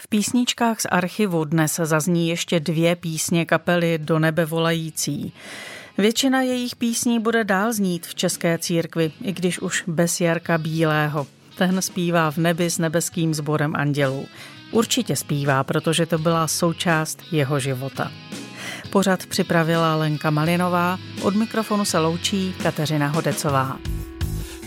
V písničkách z archivu dnes zazní ještě 2 písně kapely Do nebe volající. Většina jejich písní bude dál znít v české církvi, i když už bez Jarka Bílého. Ten zpívá v nebi s nebeským sborem andělů. Určitě zpívá, protože to byla součást jeho života. Pořad připravila Lenka Malinová, od mikrofonu se loučí Kateřina Hodecová.